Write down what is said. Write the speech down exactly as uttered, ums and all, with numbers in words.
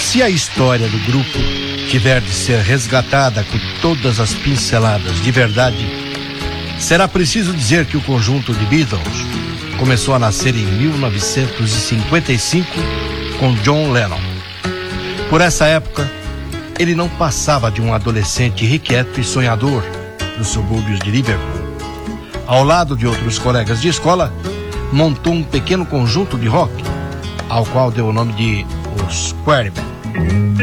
Se a história do grupo tiver de ser resgatada com todas as pinceladas de verdade, será preciso dizer que o conjunto de Beatles começou a nascer em mil novecentos e cinquenta e cinco com John Lennon. Por essa época, ele não passava de um adolescente irrequieto e sonhador dos subúrbios de Liverpool. Ao lado de outros colegas de escola, montou um pequeno conjunto de rock, ao qual deu o nome de Os Quarrymen.